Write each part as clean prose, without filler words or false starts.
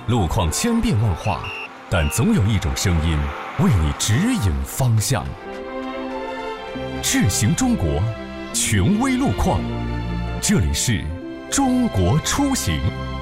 路况千变万化，但总有一种声音为你指引方向。智行中国，权威路况，这里是中国出行。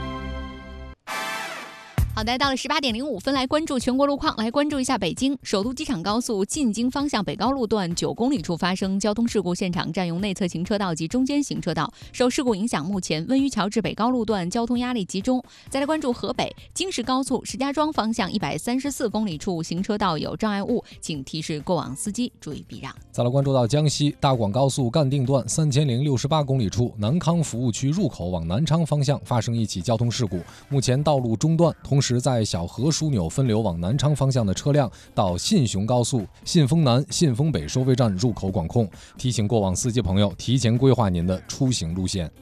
好的，到了18点05分，来关注全国路况，来关注一下北京首都机场高速进京方向北高路段9公里处发生交通事故，现场占用内侧行车道及中间行车道，受事故影响，目前温榆桥至北高路段交通压力集中。再来关注河北京石高速石家庄方向134公里处行车道有障碍物，请提示过往司机注意避让。 再来关注到江西大广高速干定段3068公里处南康服务区入口往南昌方向发生一起交通事故，目前道路中断，同时在小河枢纽分流往南昌方向的车辆到信雄高速信丰南、信丰北收费站入口管控，提醒过往司机朋友提前规划您的出行路线。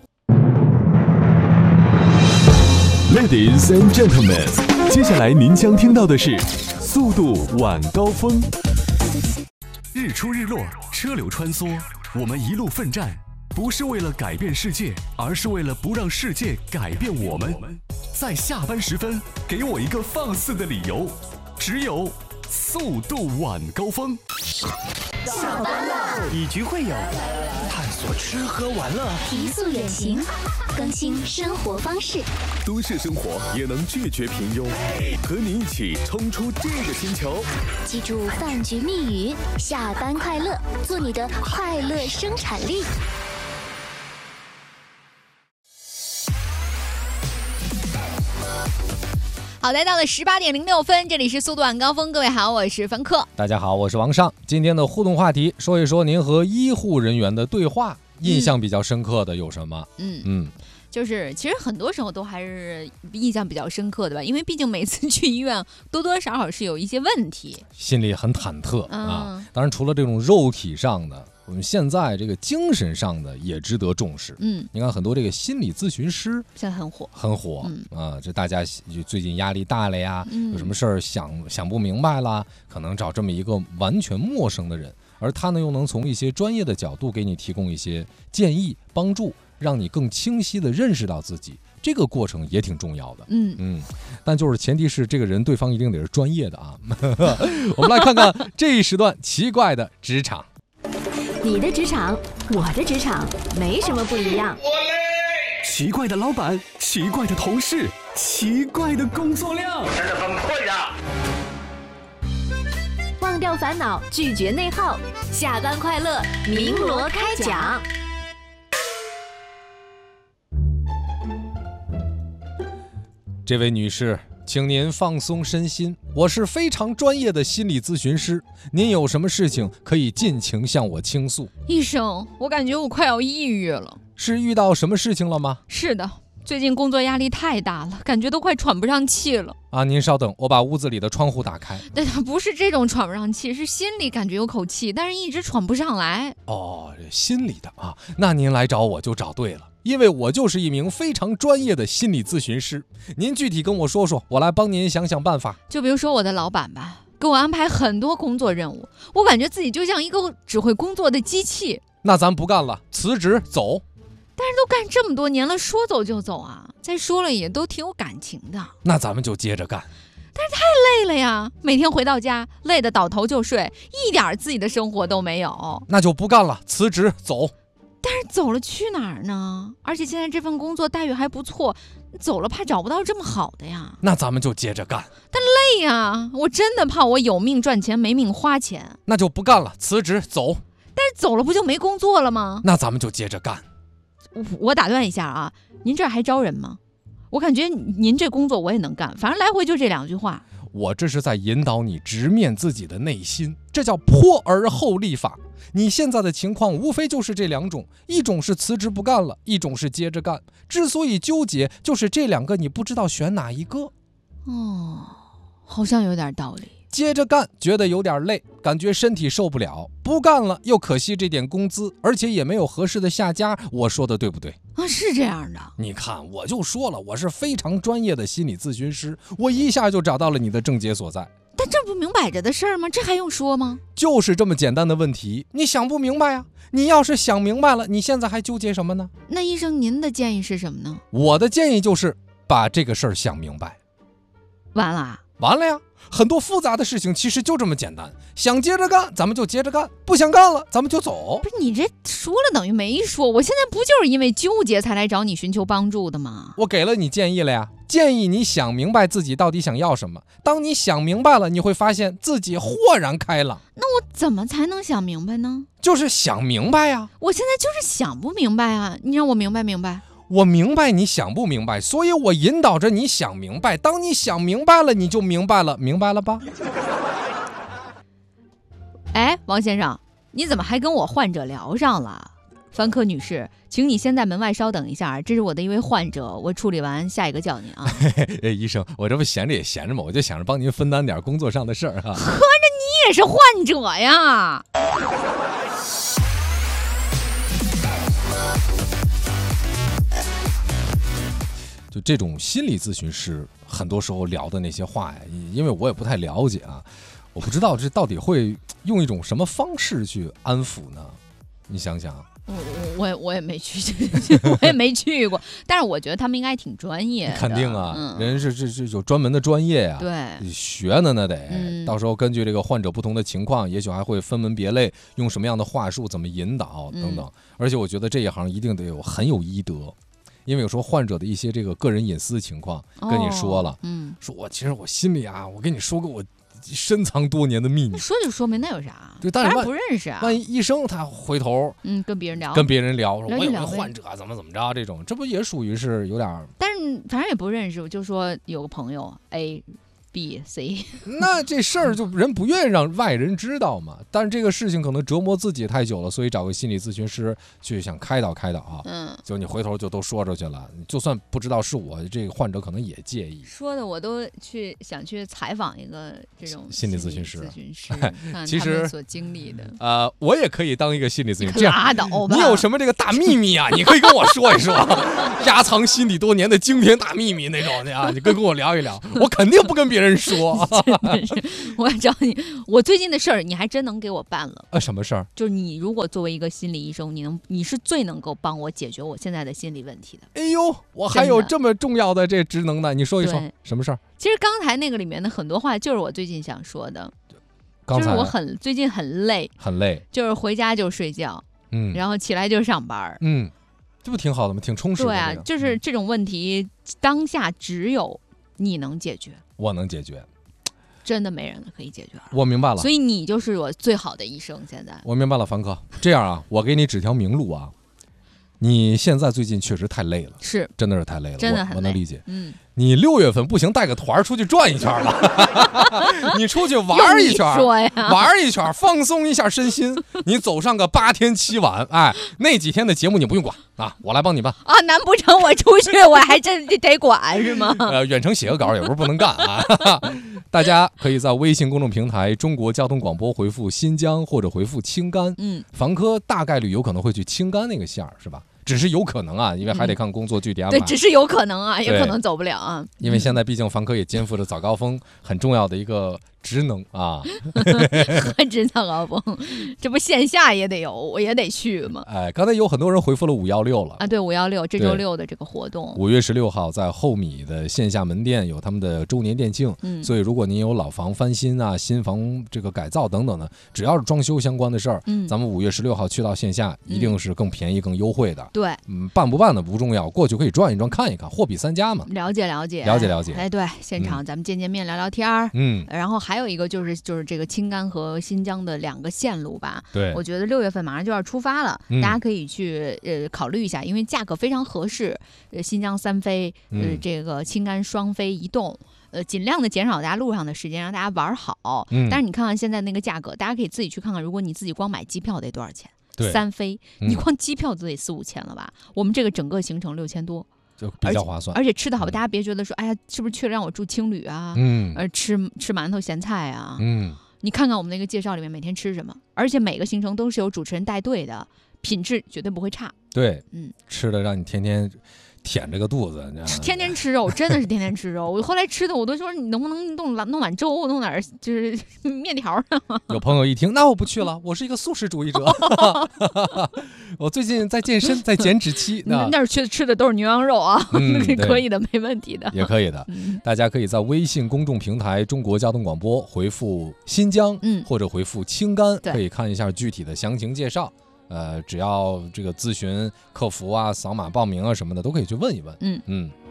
Ladies and gentlemen， 接下来您将听到的是速度晚高峰。日出日落，车流穿梭，我们一路奋战，不是为了改变世界，而是为了不让世界改变我们。在下班时分，给我一个放肆的理由，只有速度晚高峰。 下班了，以局会友，探索吃喝玩乐， 提速远行，更新生活方式。 都市生活也能拒绝平庸，和你一起冲出这个星球。 记住饭局密语：下班快乐，做你的快乐生产力。 好的，到了18点06分，这里是速度晚高峰，各位好，我是凡客。 大家好，我是王尚。今天的互动话题，说一说您和医护人员的对话，印象比较深刻的有什么？ 就是其实很多时候都还是印象比较深刻的吧，因为毕竟每次去医院多多少少是有一些问题， 心里很忐忑啊。当然，除了这种肉体上的，我们现在这个精神上的也值得重视。你看很多这个心理咨询师现在很火啊，这大家最近压力大了呀，有什么事儿想不明白啦，可能找这么一个完全陌生的人，而他呢又能从一些专业的角度给你提供一些建议帮助，让你更清晰地认识到自己，这个过程也挺重要的。但就是前提是这个人对方一定得是专业的啊。我们来看看这一时段奇怪的职场。 你的职场，我的职场，没什么不一样。 奇怪的老板，奇怪的同事，奇怪的工作量， 真的崩溃呀！ 忘掉烦恼，拒绝内耗，下班快乐，鸣锣开讲。 这位女士，请您放松身心，我是非常专业的心理咨询师，您有什么事情可以尽情向我倾诉。 医生，我感觉我快要抑郁了。 是遇到什么事情了吗？ 是的，最近工作压力太大了，感觉都快喘不上气了。 您稍等，我把屋子里的窗户打开。 但不是这种喘不上气，是心里感觉有口气，但是一直喘不上来。 心里的啊，那您来找我就找对了，因为我就是一名非常专业的心理咨询师。您具体跟我说说，我来帮您想想办法。 就比如说我的老板吧，给我安排很多工作任务，我感觉自己就像一个只会工作的机器。 那咱不干了，辞职走。 但是都干这么多年了，说走就走啊！再说了也都挺有感情的。 那咱们就接着干。 但是太累了呀，每天回到家累得倒头就睡，一点自己的生活都没有。 那就不干了，辞职走。 但是走了去哪儿呢？而且现在这份工作待遇还不错，走了怕找不到这么好的呀。 那咱们就接着干。 但累呀，我真的怕我有命赚钱没命花钱。 那就不干了，辞职走。 但是走了不就没工作了吗？ 那咱们就接着干。 我打断一下啊，您这儿还招人吗？我感觉您这工作我也能干，反正来回就这2句话。 我这是在引导你直面自己的内心，这叫破而后立法。你现在的情况无非就是这2种，一种是辞职不干了，一种是接着干。之所以纠结，就是这2个你不知道选哪一个。 好像有点道理。 接着干觉得有点累，感觉身体受不了，不干了又可惜这点工资，而且也没有合适的下家。我说的对不对？ 是这样的。 你看，我就说了，我是非常专业的心理咨询师，我一下就找到了你的症结所在。 但这不明摆着的事儿吗？这还用说吗？ 就是这么简单的问题，你想不明白啊？你要是想明白了，你现在还纠结什么呢？ 那医生您的建议是什么呢？ 我的建议就是把这个事儿想明白。 完了。 完了呀，很多复杂的事情其实就这么简单，想接着干咱们就接着干，不想干了咱们就走。 不是你这说了等于没说，我现在不就是因为纠结才来找你寻求帮助的吗？ 我给了你建议了呀，建议你想明白自己到底想要什么。当你想明白了，你会发现自己豁然开朗。 那我怎么才能想明白呢？ 就是想明白呀。 我现在就是想不明白啊，你让我明白。 我明白你想不明白，所以我引导着你想明白。当你想明白了，你就明白了，明白了吧？ 哎，王先生，你怎么还跟我患者聊上了？凡客女士，请你先在门外稍等一下，这是我的一位患者，我处理完下一个叫你啊。 医生，我这不闲着也闲着嘛，我就想着帮您分担点工作上的事儿哈。 合着你也是患者呀？ 就这种心理咨询师，很多时候聊的那些话呀，因为我也不太了解啊，我不知道这到底会用一种什么方式去安抚呢？你想想。 我也没去，我也没去过，但是我觉得他们应该挺专业的。 肯定啊，人是有专门的专业呀， 对， 学呢那得，到时候根据这个患者不同的情况，也许还会分门别类，用什么样的话术，怎么引导等等。而且我觉得这一行一定得很有医德。因为有时候患者的一些这个个人隐私情况跟你说了，说其实我心里啊，我跟你说个我深藏多年的秘密。 说就说明那有啥？ 对，但是不认识啊。 万一医生他回头跟别人聊，说我有个患者怎么着这种，这不也属于是有点？ 但是反正也不认识，就说有个朋友 A。B、C， 那这事儿就人不愿意让外人知道嘛。但是这个事情可能折磨自己太久了，所以找个心理咨询师去想开导啊。就你回头就都说出去了，就算不知道是我，这个患者可能也介意。 说的我都想去采访一个这种心理咨询师， 看他们所经历的。 我也可以当一个心理咨询师。 拉倒吧！ 你有什么这个大秘密啊？你可以跟我说一说，压藏心底多年的惊天大秘密那种的啊，你跟我聊一聊，我肯定不跟别人说。 真的是，我要找你。我最近的事儿，你还真能给我办了。 什么事儿？ 就是你如果作为一个心理医生，你是最能够帮我解决我现在的心理问题的。 哎呦，我还有这么重要的这职能呢？你说一说什么事儿？ 其实刚才那个里面的很多话，就是我最近想说的。就是我最近很累，就是回家就睡觉，然后起来就上班， 这不挺好的吗？挺充实的。 对啊，就是这种问题，当下只有你能解决。 我能解决， 真的没人可以解决了。 我明白了， 所以你就是我最好的医生。现在我明白了，凡哥，这样啊，我给你指条明路啊。你现在最近确实太累了， 是， 真的是太累了， 真的很累， 我能理解。你6月份不行，带个团出去转一圈吧，你出去玩一圈，玩一圈，放松一下身心。你走上个8天7晚，那几天的节目你不用管啊，我来帮你办啊。难不成我出去我还真得管是吗？ 远程写个稿也不是不能干啊。大家可以在微信公众平台中国交通广播回复新疆或者回复青甘，房科大概率有可能会去青甘那个线儿，是吧？只是有可能啊，因为还得看工作具体安排。 对，只是有可能啊，也可能走不了啊。 因为现在毕竟房科也肩负着早高峰很重要的一个职能啊。 何止早高峰，这不线下也得有，我也得去嘛。 刚才有很多人回复了516了啊， 对516这周6的这个活动 ，5月16号在后米的线下门店有他们的周年店庆，所以如果您有老房翻新啊、新房这个改造等等的，只要是装修相关的事儿，咱们5月16号去到线下，一定是更便宜、更优惠的。 对， 办不办的不重要，过去可以转一转、看一看，货比三家嘛。 了解。对，现场咱们见面聊聊天儿。然后还有一个就是这个青甘和新疆的2个线路吧。 对， 我觉得6月份马上就要出发了，大家可以去考虑一下，因为价格非常合适。新疆3飞，这个青甘双飞一动。尽量的减少大家路上的时间，让大家玩好。但是你看看现在那个价格，大家可以自己去看看，如果你自己光买机票得多少钱？3飞，你光机票都得4-5千了吧？我们这个整个行程6000多， 就比较划算。 而且吃的好吧，大家别觉得说，哎呀，是不是去了让我住青旅啊？吃馒头咸菜啊？你看看我们那个介绍里面每天吃什么，而且每个行程都是有主持人带队的，品质绝对不会差。 对，吃的让你天天舔着个肚子， 天天吃肉，真的是天天吃肉。我后来吃的，我都说你能不能弄碗粥，弄点就是面条上。 有朋友一听，那我不去了，我是一个素食主义者。我最近在健身，在减脂期。 那儿吃的都是牛羊肉啊，可以的，没问题的， 也可以的。大家可以在微信公众平台中国交通广播回复新疆，或者回复青甘，可以看一下具体的详情介绍。只要这个咨询客服啊、扫码报名啊什么的，都可以去问一问。